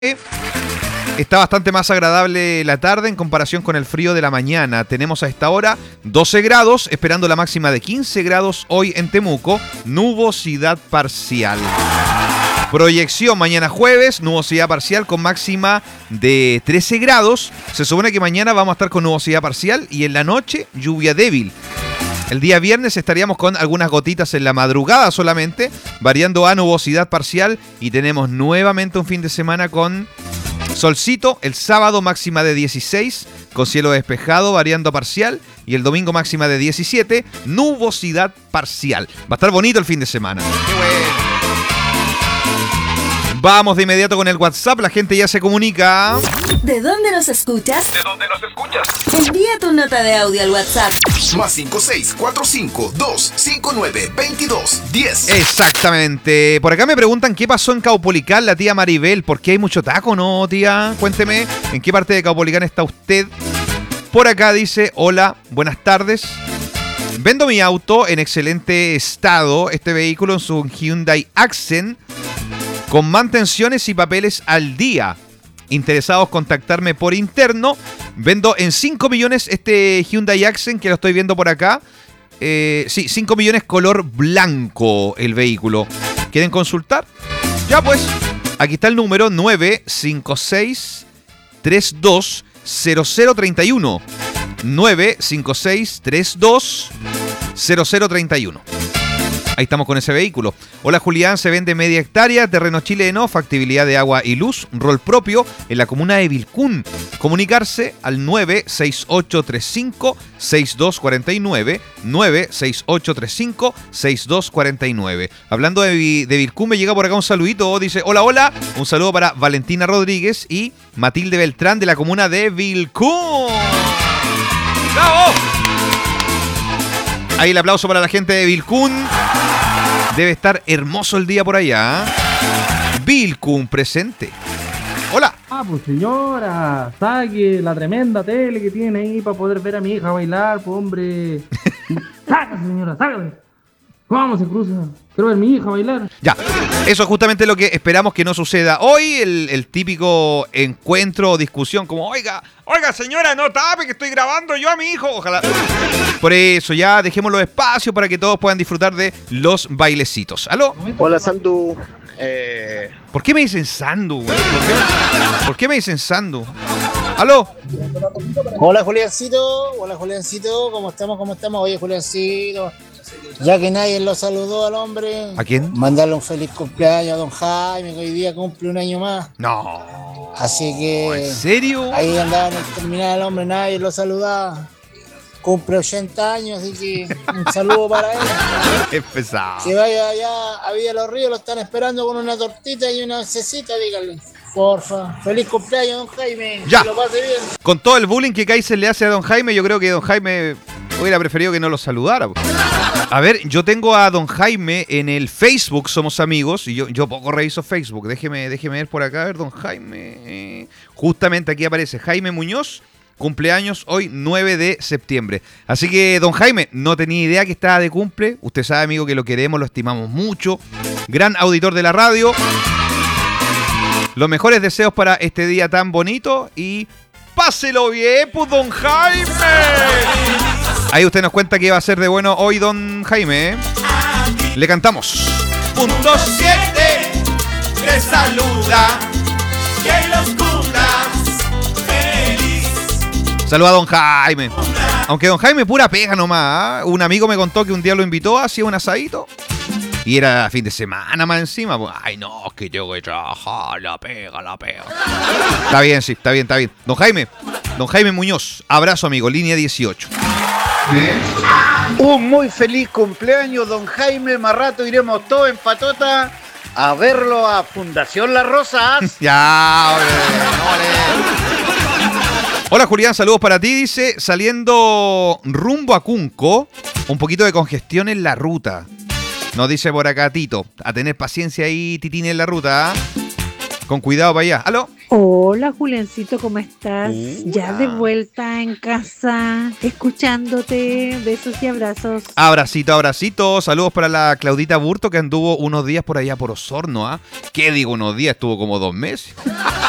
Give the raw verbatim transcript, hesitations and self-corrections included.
Está bastante más agradable la tarde en comparación con el frío de la mañana. Tenemos a esta hora doce grados, esperando la máxima de quince grados hoy en Temuco. Nubosidad parcial. Proyección mañana jueves, nubosidad parcial con máxima de trece grados. Se supone que mañana vamos a estar con nubosidad parcial y en la noche lluvia débil. El día viernes estaríamos con algunas gotitas en la madrugada solamente, variando a nubosidad parcial, y tenemos nuevamente un fin de semana con solcito. El sábado máxima de dieciséis, con cielo despejado, variando a parcial, y el domingo máxima de diecisiete, nubosidad parcial. Va a estar bonito el fin de semana. ¡Qué bueno! Vamos de inmediato con el WhatsApp, la gente ya se comunica. ¿De dónde nos escuchas? ¿De dónde nos escuchas? Envía tu nota de audio al WhatsApp. Más cinco seis cuatro cinco dos cinco nueve veintidós diez. Exactamente. Por acá me preguntan qué pasó en Caupolicán, la tía Maribel. ¿Por qué hay mucho taco, no, tía? Cuénteme, ¿en qué parte de Caupolicán está usted? Por acá dice, hola, buenas tardes. Vendo mi auto en excelente estado. Este vehículo es un Hyundai Accent con mantenciones y papeles al día. Interesados, contactarme por interno. Vendo en cinco millones este Hyundai Accent, que lo estoy viendo por acá. Eh, sí, cinco millones color blanco el vehículo. ¿Quieren consultar? Ya pues, aquí está el número nueve cinco seis tres dos cero cero tres uno. nueve cinco seis tres dos cero cero tres uno. Ahí estamos con ese vehículo. Hola Julián, se vende media hectárea, terreno chileno, factibilidad de agua y luz, rol propio en la comuna de Vilcún. Comunicarse al nueve seis ocho tres cinco seis dos cuatro nueve, nueve seis ocho tres cinco seis dos cuatro nueve. Hablando de, de Vilcún, me llega por acá un saludito, dice, hola, hola, un saludo para Valentina Rodríguez y Matilde Beltrán de la comuna de Vilcún. ¡Bravo! Ahí el aplauso para la gente de Vilcún. Debe estar hermoso el día por allá. Vilcún presente. Hola. Ah, pues señora, saque la tremenda tele que tiene ahí para poder ver a mi hija bailar, pues hombre. Saca, señora, sácale. ¿Cómo se cruza? Quiero ver a mi hija bailar. Ya, eso es justamente lo que esperamos que no suceda hoy. El, el típico encuentro o discusión como, oiga, oiga señora, no tape que estoy grabando yo a mi hijo. Ojalá. Por eso ya dejemos los espacios para que todos puedan disfrutar de los bailecitos. ¿Aló? Hola Sandu. Eh... ¿Por qué me dicen Sandu, güey? ¿Por qué? ¿Por qué me dicen Sandu? ¿Aló? Hola Juliancito. Hola Juliancito. ¿Cómo estamos? ¿Cómo estamos? Oye Juliancito, ya que nadie lo saludó al hombre. ¿A quién? Mandarle un feliz cumpleaños a don Jaime, que hoy día cumple un año más. No. Así que... ¿En serio? Ahí andaba en el terminal el hombre, nadie lo saludaba. Cumple ochenta años, así que un saludo para él. Es pesado. Que vaya allá a Villa Los Ríos, lo están esperando con una tortita y una cecita, díganle. Porfa. Feliz cumpleaños, don Jaime. Ya. Que lo pase bien. Con todo el bullying que Kaiser le hace a don Jaime, yo creo que don Jaime hubiera preferido que no lo saludara. A ver, yo tengo a don Jaime en el Facebook, somos amigos, y yo, yo poco reviso Facebook. Déjeme, déjeme ver por acá, a ver, don Jaime. Justamente aquí aparece Jaime Muñoz, cumpleaños hoy nueve de septiembre. Así que, don Jaime, no tenía idea que estaba de cumple. Usted sabe, amigo, que lo queremos, lo estimamos mucho. Gran auditor de la radio. Los mejores deseos para este día tan bonito y páselo bien, pues, don Jaime. Ahí usted nos cuenta qué va a ser de bueno hoy, don Jaime. Le cantamos. Punto siete, te saluda, que los cumplas feliz. Saluda a don Jaime. Aunque don Jaime pura pega nomás, ¿eh? Un amigo me contó que un día lo invitó, hacía un asadito. Y era fin de semana más encima. Ay, no, es que tengo que trabajar, la pega, la pega. Está bien, sí, está bien, está bien. Don Jaime, don Jaime Muñoz, abrazo, amigo, línea dieciocho. Un muy feliz cumpleaños, don Jaime. Más rato iremos todos en patota a verlo a Fundación Las Rosas. Ya, ole, ole. Hola, Julián, saludos para ti. Dice, saliendo rumbo a Cunco, un poquito de congestión en la ruta. Nos dice por acá Tito, a tener paciencia ahí, Titín, en la ruta, ¿eh? Con cuidado para allá. ¿Aló? Hola, Juliancito, ¿cómo estás? Hola. Ya de vuelta en casa, escuchándote. Besos y abrazos. Abracito, abracito. Saludos para la Claudita Burto, que anduvo unos días por allá por Osorno, ¿ah? ¿eh? ¿Qué digo unos días? Estuvo como dos meses.